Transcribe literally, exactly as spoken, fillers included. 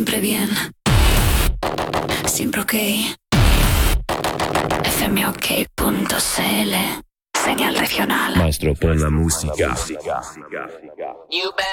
siempre bien. Siempre ok. F M O K punto C L. Señal regional. Maestro, pon la música. You bet.